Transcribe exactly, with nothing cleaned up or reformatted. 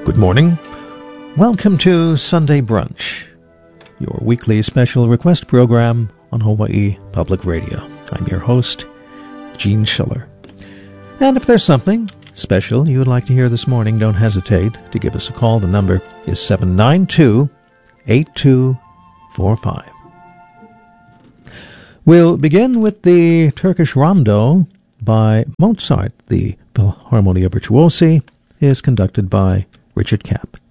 Good morning. Welcome to Sunday Brunch, your weekly special request program on Hawaii Public Radio. I'm your host, Gene Schiller. And if there's something special you would like to hear this morning, don't hesitate to give us a call. The number is seven nine two, eight two four five. We'll begin with the Turkish Rondo by Mozart. The Philharmonia Virtuosi is conducted by Richard Kapp.